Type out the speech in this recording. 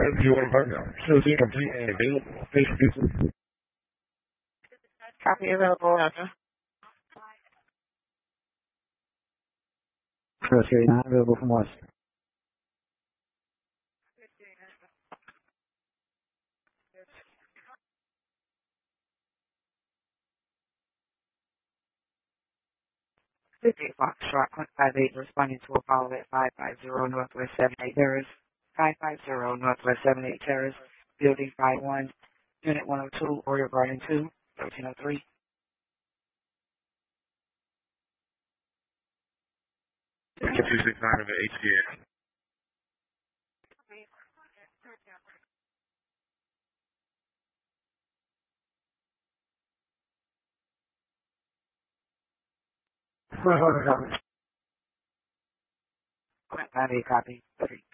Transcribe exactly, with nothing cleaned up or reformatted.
if you want to partner. So it's incomplete and available. Thanks for this. Copy available, Roger. Cross carry not available from West. fifty Foxtrot, one five eight, responding to a call at five five zero Northwest seven eight Terrace, five five zero Northwest seven eight Terrace, Building five one, Unit one oh two, Oriole Garden two, thirteen oh three. two six nine of the H C A. five eight, copy. three.